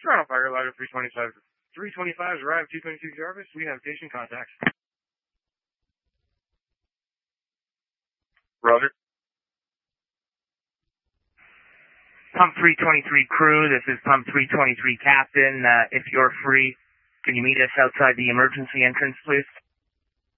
Toronto Fire Ladder 325. 325's arrived 222 Jarvis. We have station contacts. Roger. Pump 323 crew, this is Pump 323 Captain. If you're free, can you meet us outside the emergency entrance, please?